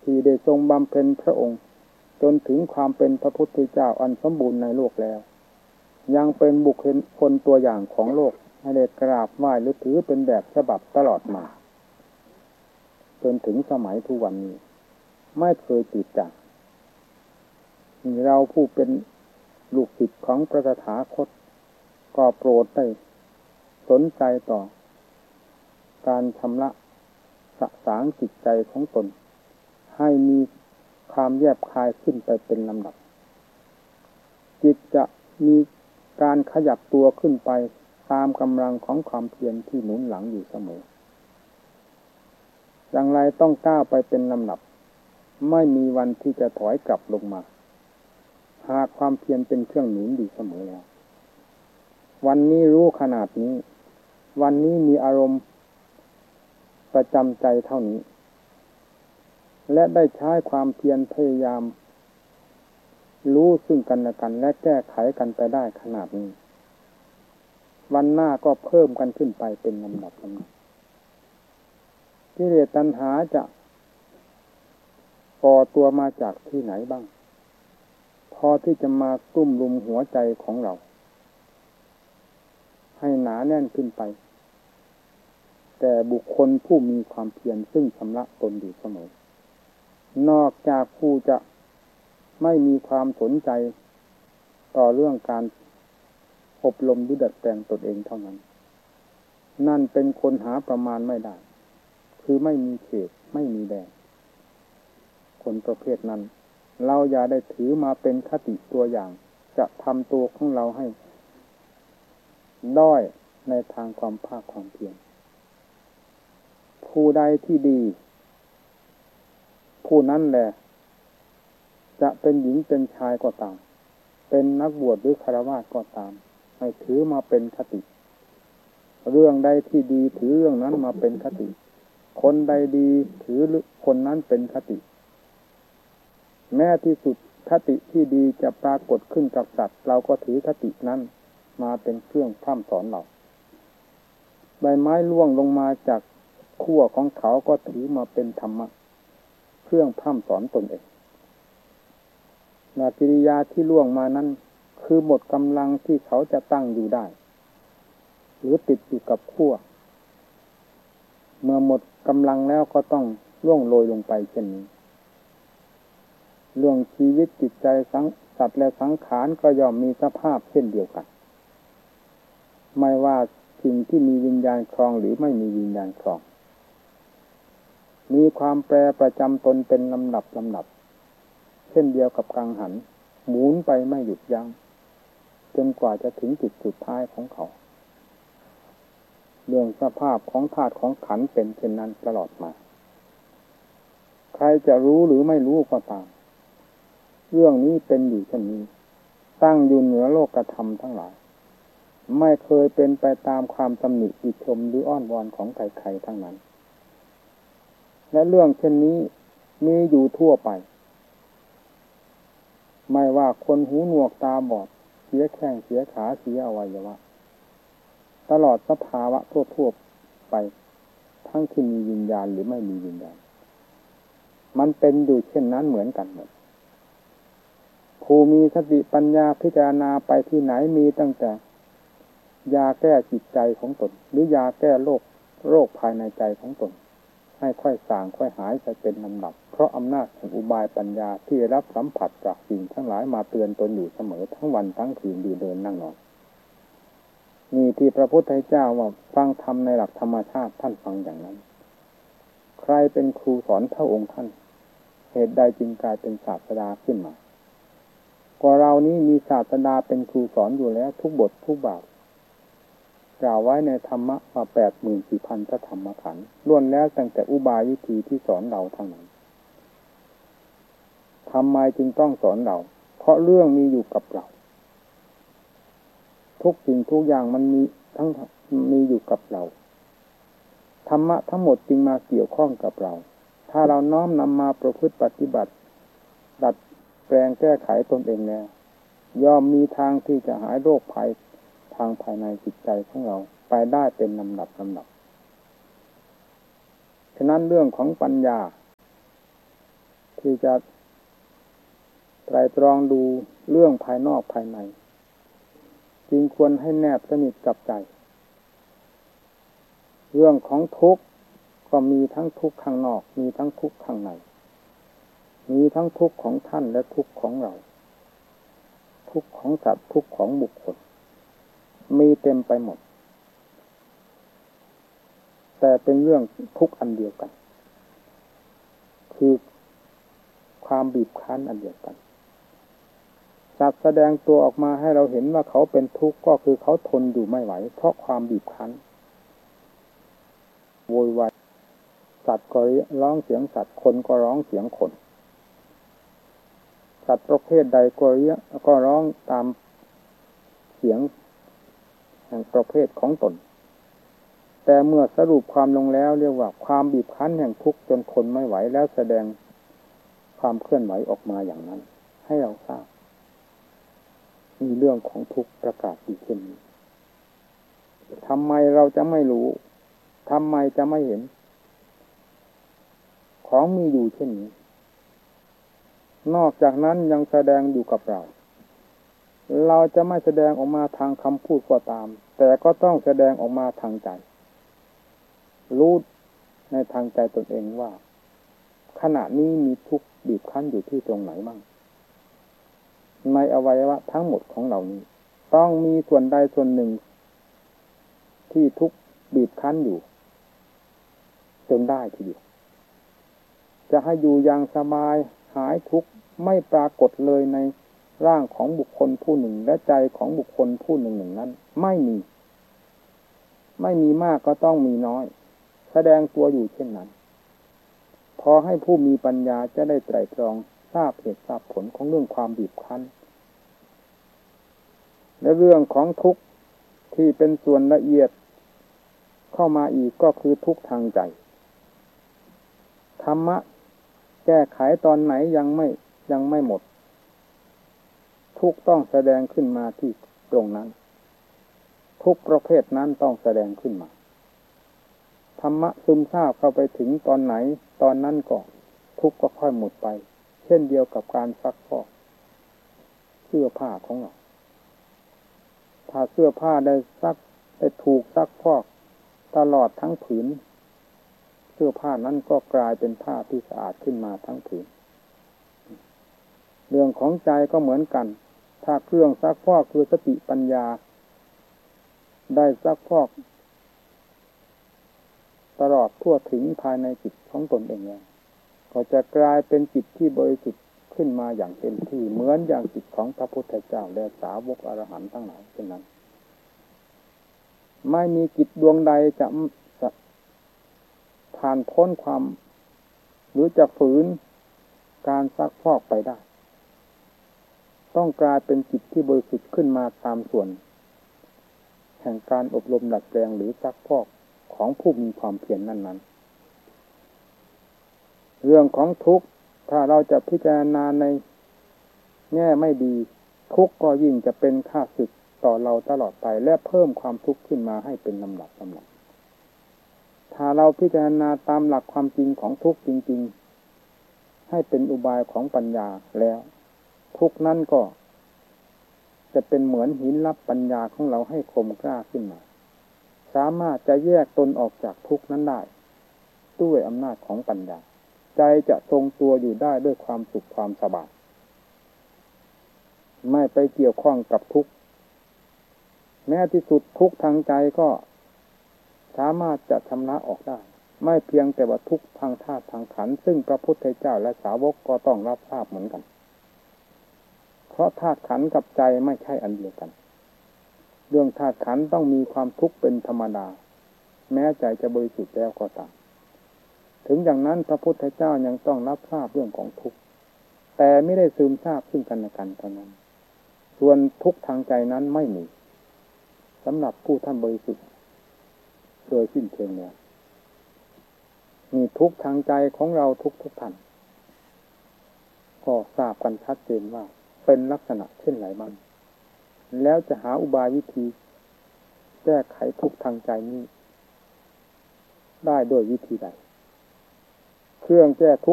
ที่ได้ทรงบำเพ็ญพระองค์จนถึงความเป็นพระพุทธเจ้าอันสมบูรณ์ในโลกแล้วยังเป็นบุคคลตัวอย่างของโลกให้ได้กราบไหว้หรือถือเป็นแบบฉบับตลอดมาจนถึงสมัยทุกวันนี้ไม่เคยจืดจางเราผู้เป็นลูกศิษย์ของพระตถาคตก็โปรดได้สนใจต่อการชำระสะสางจิตใจของตนให้มีความแยบคายขึ้นไปเป็นลำดับจิตจะมีการขยับตัวขึ้นไปตามกำลังของความเพียรที่หนุนหลังอยู่เสมออย่างไรต้องก้าวไปเป็นลำดับไม่มีวันที่จะถอยกลับลงมาหากความเพียรเป็นเครื่องหนุนอยู่เสมอแล้ววันนี้รู้ขนาดนี้วันนี้มีอารมณ์ประจำใจเท่านี้และได้ใช้ความเพียรพยายามรู้ซึ่งกันและกันและแก้ไขกันไปได้ขนาดนี้วันหน้าก็เพิ่มกันขึ้นไปเป็นลำดับกิเลสตัณหาจะก่อตัวมาจากที่ไหนบ้างพอที่จะมากลุ่มรุมหัวใจของเราให้หนาแน่นขึ้นไปแต่บุคคลผู้มีความเพียรซึ่งชำระตนอยู่เสมอนอกจากผู้จะไม่มีความสนใจต่อเรื่องการอบรมหรือดัดแปลงตนเองเท่านั้นนั่นเป็นคนหาประมาณไม่ได้คือไม่มีเขตไม่มีแดนคนประเภทนั้นเราอย่าได้ถือมาเป็นคติตัวอย่างจะทำตัวของเราให้ด้อยในทางความภาคความเพียรผู้ใดที่ดีผู้นั้นแหละจะเป็นหญิงเป็นชายก็ตามเป็นนักบวชหรือฆราวาสก็ตามให้ถือมาเป็นคติเรื่องใดที่ดีถือเรื่องนั้นมาเป็นคติคนใดดีถือคนนั้นเป็นคติแม้ที่สุดคติที่ดีจะปรากฏขึ้นกับสัตว์เราก็ถือคตินั้นมาเป็นเครื่องพร่ำสอนเราใบไม้ร่วงลงมาจากขั้วของเขาก็ถือมาเป็นธรรมะเครื่องพร่ำสอนตนเองกิริยาที่ล่วงมานั้นคือหมดกำลังที่เขาจะตั้งอยู่ได้หรือติดอยู่กับขั้วเมื่อหมดกำลังแล้วก็ต้องร่วงโรยลงไปเช่นนี้เรื่องชีวิตจิตใจสัตว์และสังขารก็ย่อมมีสภาพเช่นเดียวกันไม่ว่าสิ่งที่มีวิญญาณครองหรือไม่มีวิญญาณครองมีความแปรประจำตนเป็นลำดับเช่นเดียวกับกังหันหมุนไปไม่หยุดยั้งจนกว่าจะถึงจุดสุดท้ายของเขาเรื่องสภาพของธาตุของขันธ์เป็นเช่นนั้นตลอดมาใครจะรู้หรือไม่รู้ก็ตามเรื่องนี้เป็นอยู่เช่นนี้ตั้งอยู่เหนือโลกธรรมทั้งหลายไม่เคยเป็นไปตามความตำหนิติชมหรืออ้อนวอนของใครๆทั้งนั้นและเรื่องเช่นนี้มีอยู่ทั่วไปไม่ว่าคนหูหนวกตาบอดเสียแข้งเสียขาเสียอวัยวะตลอดสภาวะทั่วไปทั้งที่มีวิญญาณหรือไม่มีวิญญาณมันเป็นอยู่เช่นนั้นเหมือนกันหมดผู้มีสติปัญญาพิจารณาไปที่ไหนมีตั้งแต่ยาแก้จิตใจของตนหรือยาแก้โรคภายในใจของตนให้ค่อยสางค่อยหายไปเป็นลำดับเพราะอำนาจแห่งอุบายปัญญาที่รับสัมผัสจากสิ่งทั้งหลายมาเตือนตนอยู่เสมอทั้งวันทั้งคืนอยู่เดินนั่งนอนนี่ที่พระพุทธเจ้าว่าฟังธรรมในหลักธรรมชาติท่านฟังอย่างนั้นใครเป็นครูสอนพระองค์ท่านเหตุใดจึงกลายเป็นศาสดาขึ้นมาก็เรานี้มีศาสดาเป็นครูสอนอยู่แล้วทุกบททุกบาทกล่าวไว้ในธรรมะว่า 84,000 พระธรรมขันธ์ล้วนแล้วตั้งแต่อุบายวิธีที่สอนเราทั้งนั้นทำไมจึงต้องสอนเราเพราะเรื่องมีอยู่กับเราทุกสิ่งทุกอย่างมันมีอยู่กับเราธรรมะทั้งหมดจึงมาเกี่ยวข้องกับเราถ้าเราน้อมนำมาประพฤติปฏิบัติดัดแปลงแก้ไขตนเองแล้วย่อมมีทางที่จะหายโรคภัยทางภายในจิตใจของเราไปได้เป็นลำดับฉะนั้นเรื่องของปัญญาที่จะไตรตรองดูเรื่องภายนอกภายในจึงควรให้แนบสนิทกับใจเรื่องของทุกข์ก็มีทั้งทุกข์ข้างนอกมีทั้งทุกข์ข้างในมีทั้งทุกข์ของท่านและทุกข์ของเราทุกข์ของสัตว์ทุกข์ของบุคคลมีเต็มไปหมดแต่เป็นเรื่องทุกข์อันเดียวกันคือความบีบคั้นอันเดียวกันสัตว์แสดงตัวออกมาให้เราเห็นว่าเขาเป็นทุกข์ก็คือเขาทนอยู่ไม่ไหวเพราะความบีบคั้นโวยวายสัตว์ก็ร้องเสียงสัตว์คนก็ร้องเสียงคนสัตว์ประเภทใดก็ร้องตามเสียงแห่งประเภทของตนแต่เมื่อสรุปความลงแล้วเรียกว่าความบีบคั้นแห่งทุกข์จนทนไม่ไหวแล้วแสดงความเคลื่อนไหวออกมาอย่างนั้นให้เราทราบมีเรื่องของทุกข์ประกาศอยู่เช่นนี้ทำไมเราจะไม่รู้ทำไมจะไม่เห็นของมีอยู่เช่นนี้นอกจากนั้นยังแสดงอยู่กับเราเราจะไม่แสดงออกมาทางคำพูดก็ตามแต่ก็ต้องแสดงออกมาทางใจรู้ในทางใจตนเองว่าขณะนี้มีทุกข์บีบคั้นอยู่ที่ตรงไหนบ้างในอวัยวะทั้งหมดของเรานี้ต้องมีส่วนใดส่วนหนึ่งที่ทุกข์บีบคั้นอยู่จนได้ทีเดียวจะให้อยู่อย่างสบายหายทุกข์ไม่ปรากฏเลยในร่างของบุคคลผู้หนึ่งและใจของบุคคลผู้หนึ่งนั้นไม่มีมากก็ต้องมีน้อยแสดงตัวอยู่เช่นนั้นพอให้ผู้มีปัญญาจะได้ไตร่ตรองทราบเหตุทราบผลของเรื่องความบีบคั้นและเรื่องของทุกข์ที่เป็นส่วนละเอียดเข้ามาอีกก็คือทุกข์ทางใจธรรมะแก้ไขตอนไหนยังไม่หมดทุกข์ต้องแสดงขึ้นมาที่ตรงนั้นทุกประเภทนั้นต้องแสดงขึ้นมาธรรมะซึมซาบเข้าไปถึงตอนไหนตอนนั้นก็ทุกข์ก็ค่อยหมดไปเช่นเดียวกับการซักฟอกเสื้อผ้าของเราถ้าเสื้อผ้าได้ถูกซักฟอกตลอดทั้งผืนเสื้อผ้านั้นก็กลายเป็นผ้าที่สะอาดขึ้นมาทั้งผืนเรื่องของใจก็เหมือนกันถ้าเครื่องซักฟอกคือสติปัญญาได้ซักฟอกตลอดทั่วถึงภายในจิตของตนเองแล้วก็จะกลายเป็นจิตที่บริสุทธิ์ขึ้นมาอย่างเต็มที่เหมือนอย่างจิตของพระพุทธเจ้าและสาวกอรหันต์ทั้งหลายเช่นนั้นไม่มีจิตดวงใดจะผ่านพ้นความหรือจะฝืนการซักฟอกไปได้ต้องกลายเป็นจิตที่บริสุทธิ์ขึ้นมาตามส่วนแห่งการอบรมดัดแปลงหรือซักฟอกของผู้มีความเพียรนั้นๆเรื่องของทุกข์ถ้าเราจะพิจารณาในแง่ไม่ดีทุกข์ก็ยิ่งจะเป็นข้าศึกต่อเราตลอดไปและเพิ่มความทุกข์ขึ้นมาให้เป็นลำดับถ้าเราพิจารณาตามหลักความจริงของทุกข์จริงๆให้เป็นอุบายของปัญญาแล้วทุกข์นั้นก็จะเป็นเหมือนหินรับปัญญาของเราให้คมกล้าขึ้นมาสามารถจะแยกตนออกจากทุกข์นั้นได้ด้วยอำนาจของปัญญาใจจะทรงตัวอยู่ได้ด้วยความสุขความสบายไม่ไปเกี่ยวข้องกับทุกข์แม้ที่สุดทุกข์ทางใจก็สามารถจะชำระออกได้ไม่เพียงแต่ว่าทุกข์ทางธาตุทางขันธ์ซึ่งพระพุทธเจ้าและสาวกก็ต้องรับทราบเหมือนกันเพราะธาตุขันธ์กับใจไม่ใช่อันเดียวกันเรื่องธาตุขันธ์ต้องมีความทุกข์เป็นธรรมดาแม้ใจจะบริสุทธิ์แล้วก็ตามถึงอย่างนั้นพระพุทธเจ้ายังต้องรับทราบเรื่องของทุกข์แต่ไม่ได้ซึมซาบซึ่งกันและกันเท่านั้นส่วนทุกข์ทางใจนั้นไม่มีสำหรับผู้ท่านบริสุทธิ์โดยสิ้นเชิงแล้วมีทุกข์ทางใจของเราทุกท่านก็ทราบกันชัดเจนว่าเป็นลักษณะเช่นไรบ้างแล้วจะหาอุบายวิธีแก้ไขทุกข์ทางใจนี้ได้โดยวิธีใดเครื่องแก้ทุกข์